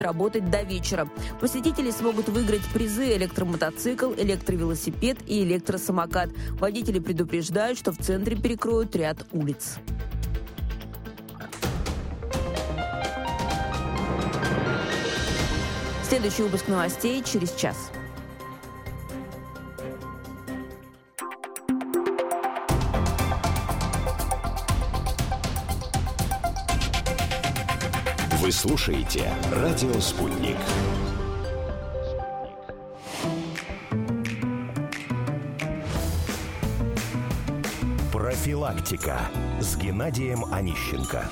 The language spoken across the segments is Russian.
работать до вечера. Посетители смогут выиграть призы: электромотоцикл, электровелосипед и электросамокат. Водители предупреждают, что в центре перекроют ряд улиц. Следующий выпуск новостей через час. Вы слушаете «Радио Спутник». Профилактика с Геннадием Онищенко.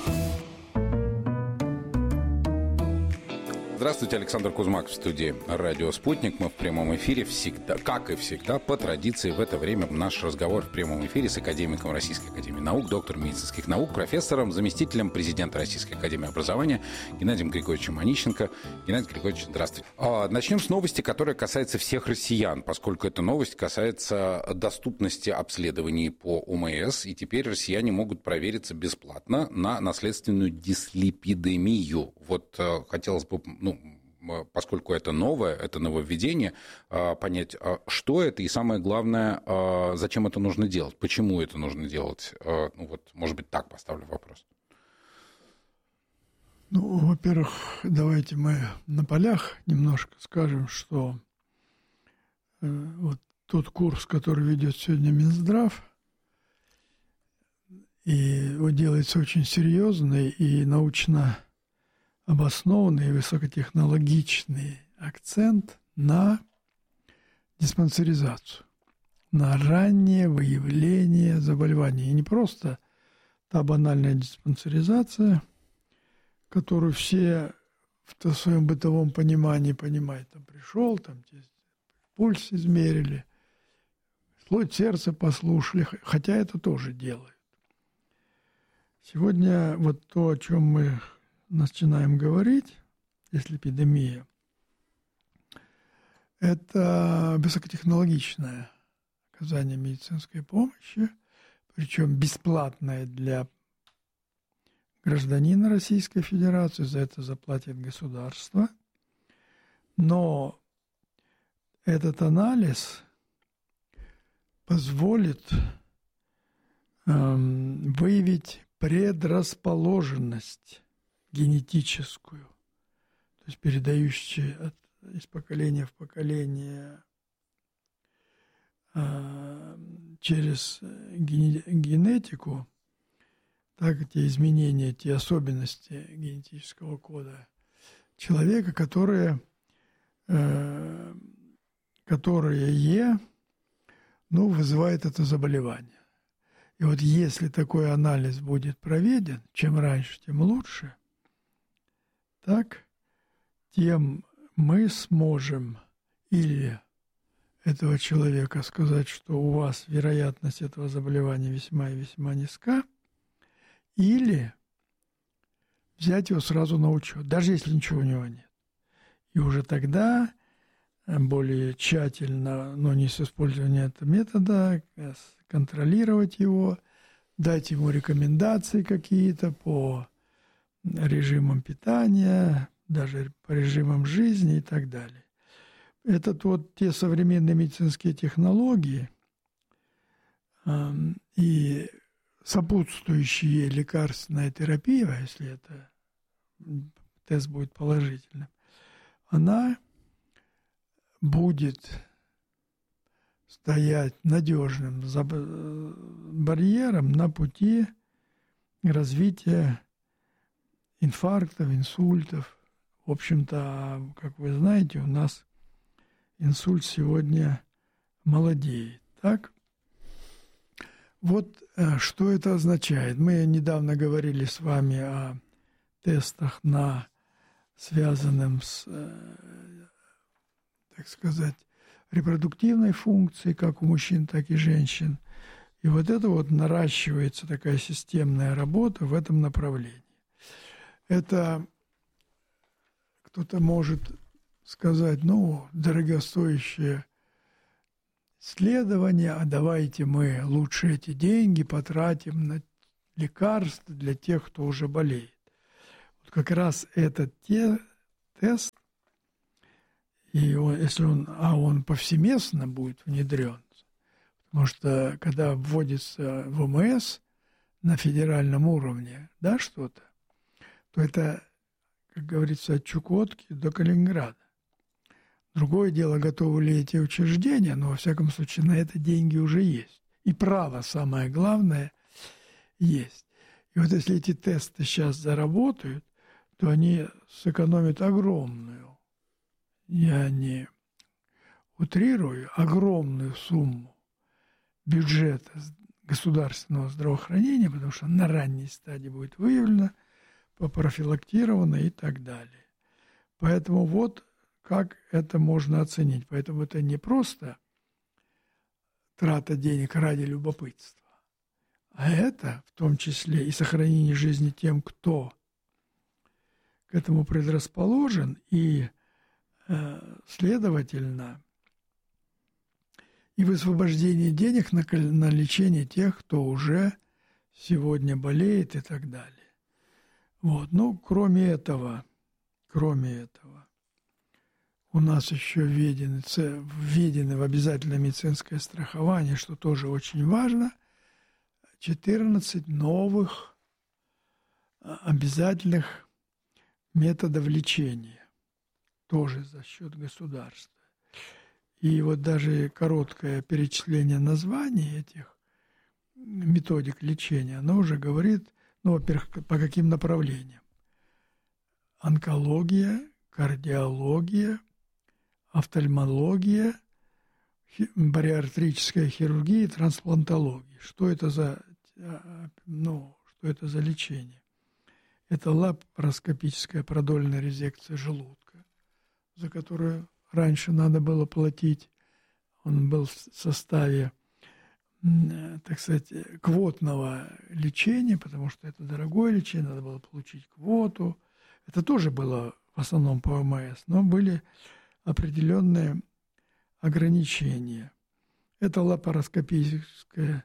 Здравствуйте, Александр Кузьмак в студии «Радио Спутник». Мы в прямом эфире всегда, как и всегда, по традиции в это время наш разговор в прямом эфире с академиком Российской академии наук, доктором медицинских наук, профессором, заместителем президента Российской академии образования Геннадием Григорьевичем Онищенко. Геннадий Григорьевич, здравствуйте. Начнем с новости, которая касается всех россиян, поскольку эта новость касается доступности обследований по ОМС, и теперь россияне могут провериться бесплатно на наследственную дислипидемию. Вот хотелось бы, поскольку это новое, это нововведение, понять, что это, и самое главное, зачем это нужно делать, почему это нужно делать. Может быть, так поставлю вопрос. Во-первых, давайте мы на полях немножко скажем, что вот тот курс, который ведет сегодня Минздрав, и он делается очень серьезный и научно обоснованный и высокотехнологичный акцент на диспансеризацию, на раннее выявление заболеваний. И не просто та банальная диспансеризация, которую все в своем бытовом понимании понимают. Там пришел, там пульс измерили, слой сердца послушали, хотя это тоже делают. Сегодня вот то, о чем мы начинаем говорить, дислипидемия, это высокотехнологичное оказание медицинской помощи, причем бесплатное для гражданина Российской Федерации, за это заплатит государство. Но этот анализ позволит выявить предрасположенность генетическую, то есть передающую из поколения в поколение через генетику, так те изменения, те особенности генетического кода человека, которые вызывает это заболевание. И вот если такой анализ будет проведен, чем раньше, тем лучше, так, тем мы сможем или этого человека сказать, что у вас вероятность этого заболевания весьма и весьма низка, или взять его сразу на учет, даже если ничего у него нет. И уже тогда более тщательно, но не с использованием этого метода, контролировать его, дать ему рекомендации какие-то по режимам питания, даже по режимам жизни и так далее. Это вот те современные медицинские технологии и сопутствующие лекарственная терапия, если это тест будет положительным, она будет стоять надежным барьером на пути развития инфарктов, инсультов. В общем-то, как вы знаете, у нас инсульт сегодня молодеет. Так? Вот что это означает. Мы недавно говорили с вами о тестах, связанных с, так сказать, репродуктивной функцией, как у мужчин, так и женщин. И вот это вот наращивается такая системная работа в этом направлении. Это кто-то может сказать, дорогостоящее исследование, а давайте мы лучше эти деньги потратим на лекарства для тех, кто уже болеет. Вот как раз это те тест, и если он повсеместно будет внедрен, потому что когда вводится в ВМС на федеральном уровне, да, что-то, то это, как говорится, от Чукотки до Калининграда. Другое дело, готовы ли эти учреждения, но, во всяком случае, на это деньги уже есть. И право, самое главное, есть. И вот если эти тесты сейчас заработают, то они сэкономят огромную, я не утрирую, огромную сумму бюджета государственного здравоохранения, потому что на ранней стадии будет выявлено, попрофилактировано и так далее. Поэтому вот как это можно оценить. Поэтому это не просто трата денег ради любопытства, а это в том числе и сохранение жизни тем, кто к этому предрасположен, и, следовательно, и высвобождение денег на лечение тех, кто уже сегодня болеет и так далее. Вот. Ну, кроме этого, у нас еще введены в обязательное медицинское страхование, что тоже очень важно, 14 новых обязательных методов лечения, тоже за счет государства. И вот даже короткое перечисление названий этих методик лечения, оно уже говорит, ну, во-первых, по каким направлениям. Онкология, кардиология, офтальмология, бариатрическая хирургия и трансплантология. Что это за лечение? Это лапароскопическая продольная резекция желудка, за которую раньше надо было платить. Он был в составе, так сказать, квотного лечения, потому что это дорогое лечение, надо было получить квоту. Это тоже было в основном по ОМС, но были определенные ограничения. Это лапароскопическое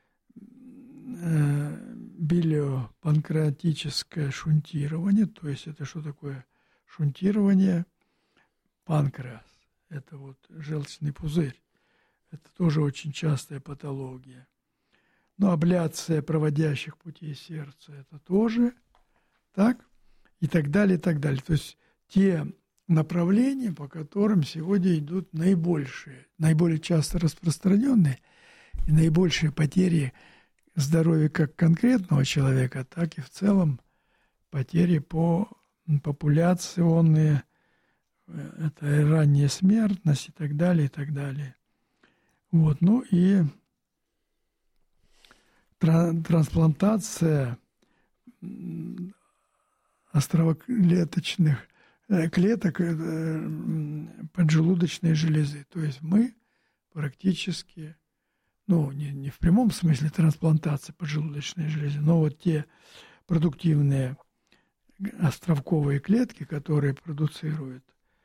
билиопанкреатическое шунтирование, то есть это что такое шунтирование? Панкреас, это вот желчный пузырь, это тоже очень частая патология. Но абляция проводящих путей сердца, это тоже так, и так далее, и так далее. То есть те направления, по которым сегодня идут наиболее часто распространенные и наибольшие потери здоровья как конкретного человека, так и в целом потери популяционные, это и ранняя смертность и так далее, и так далее. Вот, ну и трансплантация островоклеточных клеток поджелудочной железы. То есть мы практически, ну, не в прямом смысле трансплантации поджелудочной железы, но вот те продуктивные островковые клетки, которые продуцируют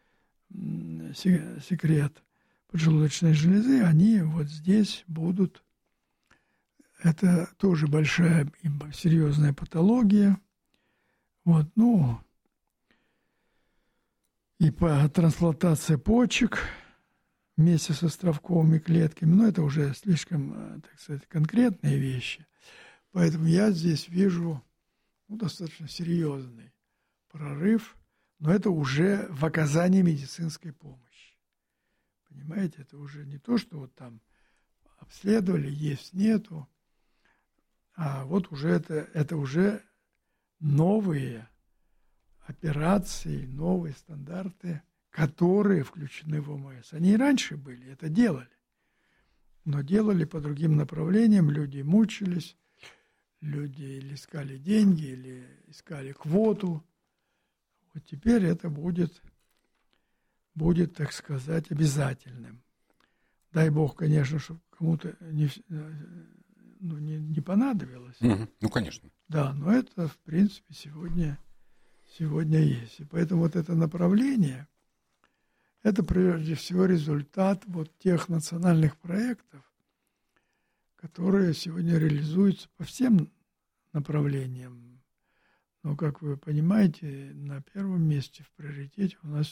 секрет поджелудочной железы, они вот здесь будут. Это тоже большая и серьезная патология. Вот, ну, и по трансплантации почек вместе с островковыми клетками, но это уже слишком, так сказать, конкретные вещи. Поэтому я здесь вижу достаточно серьезный прорыв, но это уже в оказании медицинской помощи. Понимаете, это уже не то, что вот там обследовали, есть, нету, а вот уже это уже новые операции, новые стандарты, которые включены в ОМС. Они и раньше были, это делали. Но делали по другим направлениям, люди мучились, люди или искали деньги, или искали квоту. Вот теперь это будет, так сказать, обязательным. Дай Бог, конечно, чтобы кому-то не понадобилось. Ну, конечно. Да, но это, в принципе, сегодня есть. И поэтому вот это направление, это прежде всего результат вот тех национальных проектов, которые сегодня реализуются по всем направлениям Но, как вы понимаете, на первом месте в приоритете у нас